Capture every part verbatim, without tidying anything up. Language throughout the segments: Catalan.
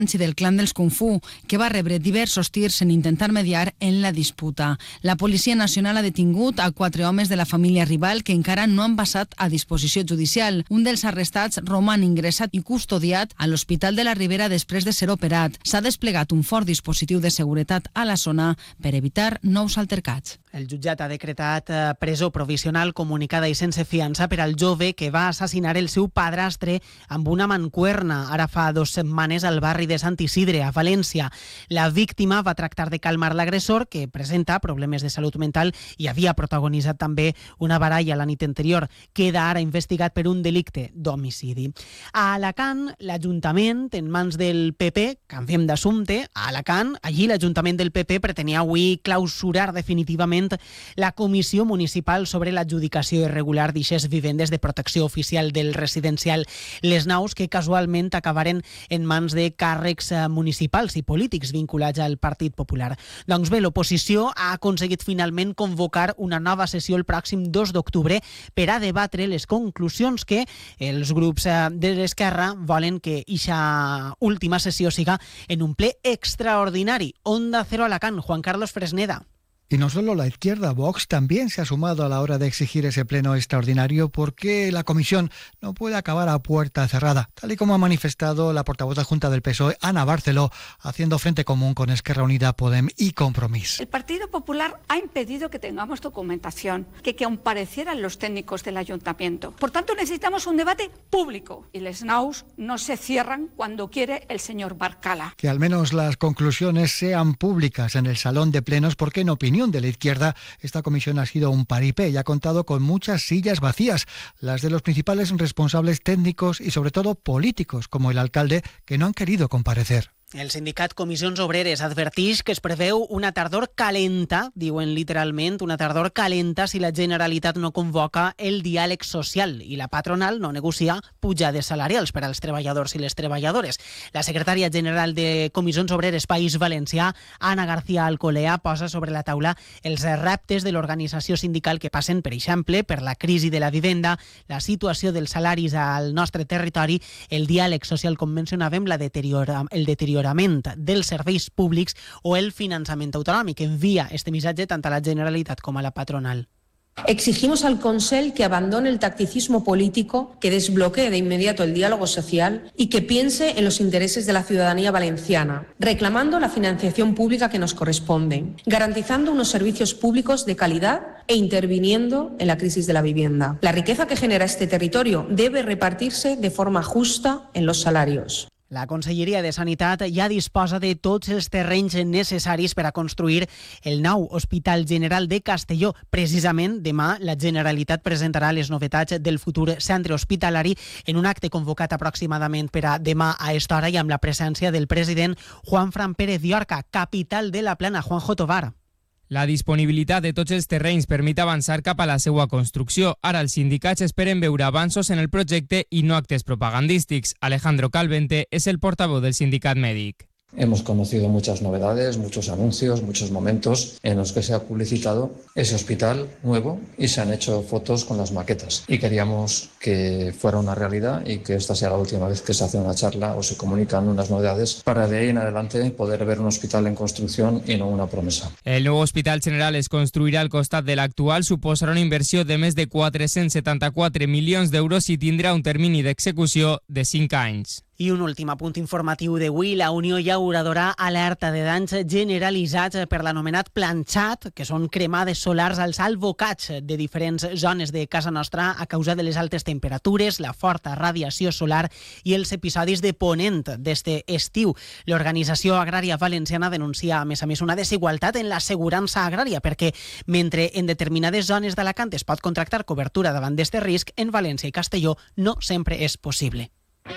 i del clan dels Kung Fu, que va rebre diversos tirs en intentar mediar en la disputa. La Policia Nacional ha detingut a quatre homes de la família rival que encara no han passat a disposició judicial. Un dels arrestats roman ingressat i custodiat a l'Hospital de la Ribera després de ser operat. S'ha desplegat un fort dispositiu de seguretat a la zona per evitar nous altercats. El jutjat ha decretat presó provisional comunicada i sense fiança per al jove que va assassinar el seu padrastre amb una mancuerna ara fa dues setmanes al barri de Sant Isidre, a València. La víctima va tractar de calmar l'agressor, que presenta problemes de salut mental i havia protagonitzat també una baralla la nit anterior. Queda ara investigat per un delicte d'homicidi. A Alacant, l'Ajuntament, en mans del P P, canviem d'assumpte, a Alacant, allí l'Ajuntament del P P pretenia avui clausurar definitivament la Comissió Municipal sobre l'adjudicació irregular d'eixes vivendes de protecció oficial del residencial Les Naus, que casualment acabaren en mans de càrrecs municipals i polítics vinculats al Partit Popular. Doncs bé, l'oposició ha aconseguit finalment convocar una nova sessió el pròxim dos d'octubre per a debatre les conclusions que els grups de l'esquerra volen que eixa última sessió siga en un ple extraordinari. Onda Cero Alacant, Juan Carlos Fresneda. Y no solo la izquierda, Vox también se ha sumado a la hora de exigir ese pleno extraordinario porque la comisión no puede acabar a puerta cerrada, tal y como ha manifestado la portavoz adjunta del P S O E, Ana Barceló, haciendo frente común con Esquerra Unida, Podem y Compromís. El Partido Popular ha impedido que tengamos documentación, que comparecieran los técnicos del ayuntamiento. Por tanto, necesitamos un debate público y les naus no se cierran cuando quiere el señor Barcala. Que al menos las conclusiones sean públicas en el salón de plenos, porque en opinión de la izquierda, esta comisión ha sido un paripé y ha contado con muchas sillas vacías, las de los principales responsables técnicos y sobre todo políticos, como el alcalde, que no han querido comparecer. El sindicat Comissions Obreres adverteix que es preveu una tardor calenta, diuen literalment, una tardor calenta si la Generalitat no convoca el diàleg social i la patronal no negocia pujades salarials per als treballadors i les treballadores. La secretària general de Comissions Obreres País Valencià, Ana García Alcolea, posa sobre la taula els reptes de l'organització sindical que passen, per exemple, per la crisi de la vivenda, la situació dels salaris al nostre territori, el diàleg social, com mencionàvem, la deteriora, el deteriorament dels serveis públics o el finançament autonòmic. Envia este missatge tant a la Generalitat com a la patronal. Exigimos al Consell que abandone el tacticismo político, que desbloquee de inmediato el diálogo social y que piense en los intereses de la ciudadanía valenciana, reclamando la financiación pública que nos corresponde, garantizando unos servicios públicos de calidad e interviniendo en la crisis de la vivienda. La riqueza que genera este territorio debe repartirse de forma justa en los salarios. La Conselleria de Sanitat ja disposa de tots els terrenys necessaris per a construir el nou Hospital General de Castelló. Precisament, demà la Generalitat presentarà les novetats del futur centre hospitalari en un acte convocat aproximadament per a demà a esta hora i amb la presència del president Juanfran Pérez Llorca, capital de la Plana. Juanjo Tovar. La disponibilitat de tots els terrenys permet avançar cap a la seva construcció. Ara els sindicats esperen veure avanços en el projecte i no actes propagandístics. Alejandro Calvente és el portaveu del sindicat mèdic. Hemos conocido muchas novedades, muchos anuncios, muchos momentos en los que se ha publicitado ese hospital nuevo y se han hecho fotos con las maquetas. Y queríamos que fuera una realidad y que esta sea la última vez que se hace una charla o se comunican unas novedades para de ahí en adelante poder ver un hospital en construcción y no una promesa. El nou Hospital General es construirà al costat de l'actual, suposarà una inversió de més de quatre-cents setanta-quatre milions d'euros i tindrà un termini d'execució de cinc anys. I un últim apunt informatiu d'avui. La Unió Llauradora alerta de danys generalitzats per l'anomenat planxat, que són cremades solars als albocats de diferents zones de casa nostra a causa de les altes temperatures, la forta radiació solar i els episodis de ponent d'este estiu. L'Organització Agrària Valenciana denuncia, a més a més, una desigualtat en l'assegurança agrària, perquè mentre en determinades zones d'Alacant es pot contractar cobertura davant d'este risc, en València i Castelló no sempre és possible.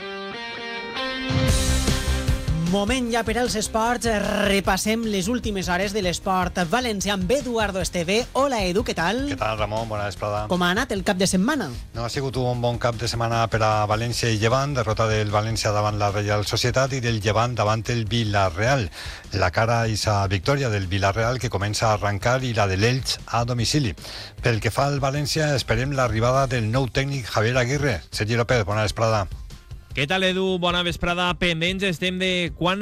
Moment ja per als esports. Repassem les últimes hores de l'esport valencià amb Eduardo Esteve. Hola, Edu, què tal? Què tal, Ramon? Bona vesprada. Com ha anat el cap de setmana? No, ha sigut un bon cap de setmana per a València i Llevant, derrota del València davant la Reial Societat i del Llevant davant el Villarreal. La cara i sa victòria del Villarreal que comença a arrencar i la de l'Elx a domicili. Pel que fa al València, esperem l'arribada del nou tècnic Javier Aguirre. Sergi López, bona vesprada. Què tal, Edu? Bona vesprada. Pendents estem de quan